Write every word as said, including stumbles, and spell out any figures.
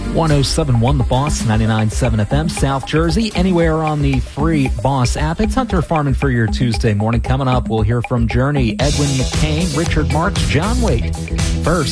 one oh seven point one The Boss, ninety-nine point seven F M, South Jersey, anywhere on the free Boss app. It's Hunter Farming for your Tuesday morning. Coming up, we'll hear from Journey, Edwin McCain, Richard Marks, John Waite. First,